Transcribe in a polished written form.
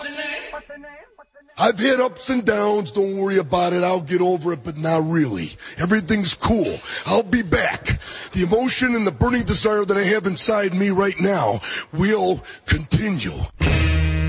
I've had ups and downs, don't worry about it, I'll get over it, but not really. Everything's cool. I'll be back. The emotion and the burning desire that I have inside me right now will continue.